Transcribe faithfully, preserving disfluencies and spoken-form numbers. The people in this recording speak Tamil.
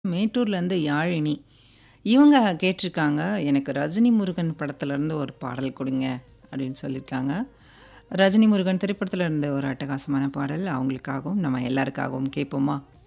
மேட்டூர்லேருந்து யாழினி. இவங்க கேட்டிருக்காங்க, "எனக்கு ரஜினி முருகன் படத்துலேருந்து ஒரு பாடல் கொடுங்க" அப்படின்னு சொல்லியிருக்காங்க. ரஜினி முருகன் திரைப்படத்துல இருந்த ஒரு அட்டகாசமான பாடல் அவங்களுக்காகவும், நம்ம எல்லாருக்காகவும் கேட்போமா?